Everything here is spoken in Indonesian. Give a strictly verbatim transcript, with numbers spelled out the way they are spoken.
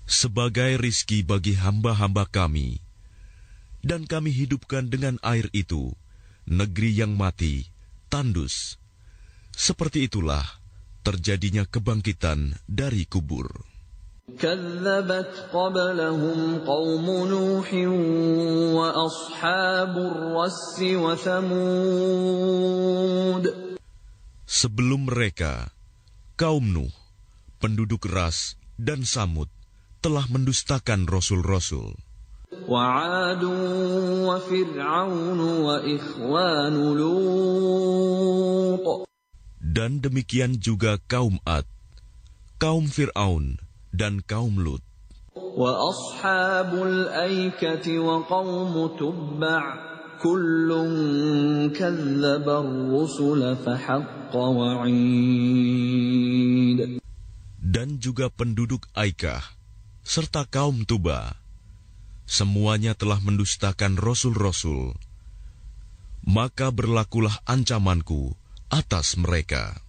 sebagai rizki bagi hamba-hamba kami, dan kami hidupkan dengan air itu negeri yang mati, tandus. Seperti itulah terjadinya kebangkitan dari kubur. كذبت قبلهم قوم نوح وأصحاب الرس وثمود. Sebelum mereka, kaum Nuh, penduduk Ras dan Samud telah mendustakan rasul-rasul. وعاد وفرعون وإخوان لوط. Dan demikian juga kaum Ad, kaum Fir'aun, dan kaum Lut. وأصحاب الأيكة وقوم تبع كل كذب الرسل فحق وعيد. Dan juga penduduk Aikah, serta kaum Tuba, semuanya telah mendustakan rasul-rasul. Maka berlakulah ancamanku atas mereka.